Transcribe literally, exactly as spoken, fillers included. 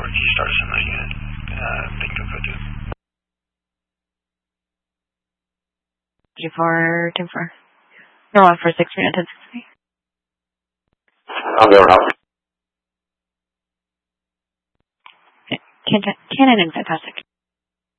before you start assembling it. Uh, think of it. Two four two four. No one for six minutes and sixty. I'm going out. Cannon and Fantastic.